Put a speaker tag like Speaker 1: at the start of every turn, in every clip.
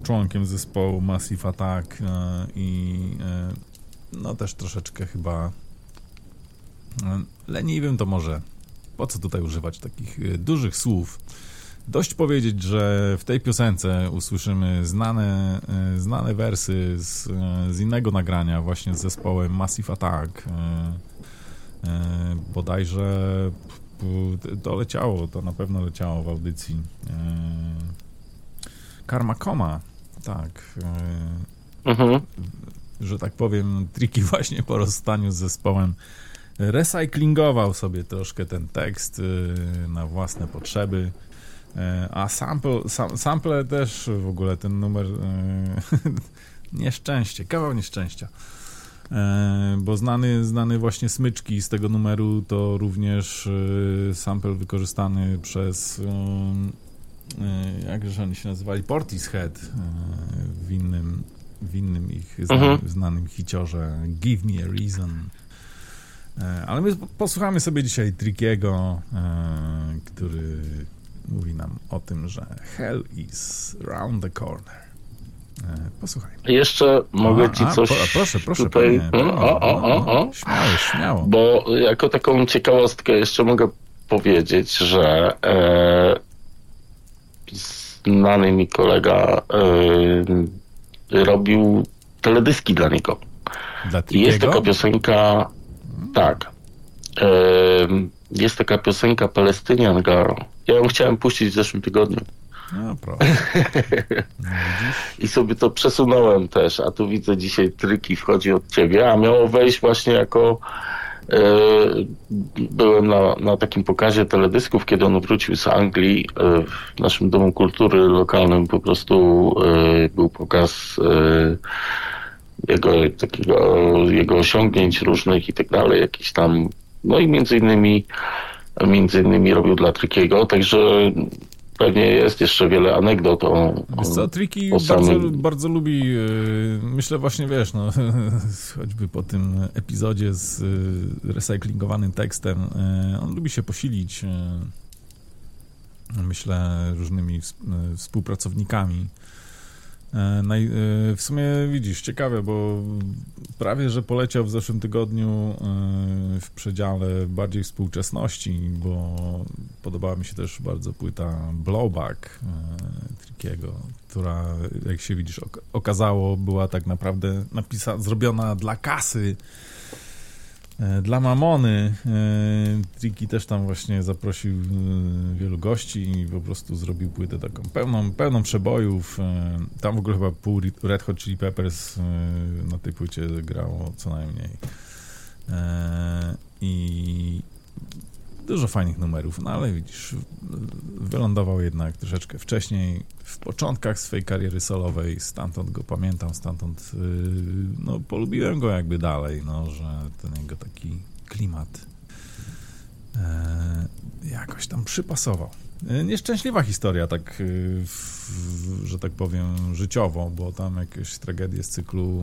Speaker 1: członkiem zespołu Massive Attack i no też troszeczkę chyba leniwym, to może po co tutaj używać takich dużych słów. Dość powiedzieć, że w tej piosence usłyszymy znane wersy z innego nagrania, właśnie z zespołem Massive Attack. Bodajże to na pewno leciało w audycji. Karma Coma, tak. Że tak powiem, Tricky właśnie po rozstaniu z zespołem recyklingował sobie troszkę ten tekst na własne potrzeby. A sample też w ogóle ten numer nieszczęście, kawał nieszczęścia. Bo znany właśnie Smyczki z tego numeru to również sample wykorzystany przez jakże oni się nazywali, Portishead w innym ich znanym hiciorze Give Me a Reason. Ale my posłuchamy sobie dzisiaj Trickiego, który mówi nam o tym, że hell is round the corner. Posłuchaj.
Speaker 2: Jeszcze mogę ci coś
Speaker 1: proszę,
Speaker 2: tutaj...
Speaker 1: Śmiało.
Speaker 2: Bo jako taką ciekawostkę jeszcze mogę powiedzieć, że znany mi kolega robił teledyski dla niego.
Speaker 1: Dla
Speaker 2: I jest taka piosenka... Tak. Jest taka piosenka Palestinian Girl. Ja ją chciałem puścić w zeszłym tygodniu.
Speaker 1: No proszę.
Speaker 2: I sobie to przesunąłem też, a tu widzę dzisiaj Tricky wchodzi od ciebie, a miało wejść właśnie jako byłem na takim pokazie teledysków, kiedy on wrócił z Anglii. W naszym Domu Kultury lokalnym po prostu był pokaz jego osiągnięć różnych i tak dalej, jakiś tam, no i między innymi robił dla Trickiego, także pewnie jest jeszcze wiele anegdot o
Speaker 1: Tricky bardzo lubi, myślę właśnie, wiesz, no, choćby po tym epizodzie z recyklingowanym tekstem, on lubi się posilić, myślę, różnymi współpracownikami. W sumie widzisz, ciekawe, bo prawie, że poleciał w zeszłym tygodniu w przedziale bardziej współczesności, bo podobała mi się też bardzo płyta Blowback Trickiego, która, jak się widzisz, okazało, była tak naprawdę zrobiona dla kasy, dla mamony. Tricky też tam właśnie zaprosił wielu gości i po prostu zrobił płytę taką pełną przebojów. Tam w ogóle chyba pół Red Hot Chili Peppers na tej płycie grało co najmniej. I dużo fajnych numerów, no ale widzisz, wylądował jednak troszeczkę wcześniej, w początkach swojej kariery solowej, stamtąd go pamiętam, stamtąd no, polubiłem go jakby dalej, no, że ten jego taki klimat jakoś tam przypasował. Nieszczęśliwa historia, tak, że tak powiem, życiowo, bo tam jakieś tragedie z cyklu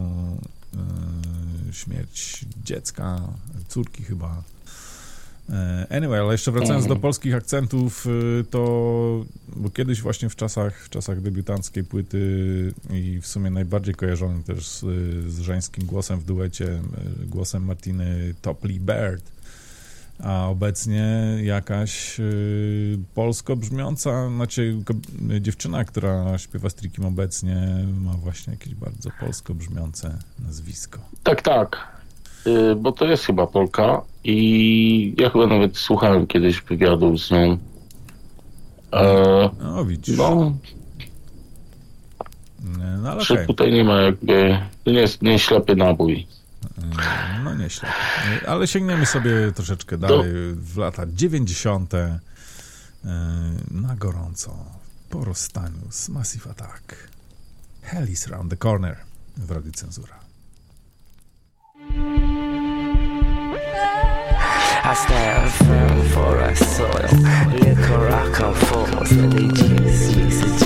Speaker 1: śmierć dziecka, córki chyba. Anyway, ale jeszcze wracając do polskich akcentów, to bo kiedyś właśnie w czasach debiutanckiej płyty i w sumie najbardziej kojarzony też z żeńskim głosem w duecie, głosem Martiny Topley-Baird, a obecnie jakaś polsko brzmiąca, znaczy dziewczyna, która śpiewa z Trickim obecnie, ma właśnie jakieś bardzo polsko brzmiące nazwisko.
Speaker 2: Tak. Bo to jest chyba Polka i ja chyba nawet słuchałem kiedyś wywiadu z nią.
Speaker 1: No widzisz.
Speaker 2: No ale okay. Tutaj nie ma jakby, to nie jest ślepy nabój.
Speaker 1: No nie ślepy. Ale sięgniemy sobie troszeczkę dalej w lata 90. Na gorąco po rozstaniu z Massive Attack. Hell is round the corner w Radiu Cenzura.
Speaker 3: I stand firm for a soil. Liquor I come force, and they Jesus,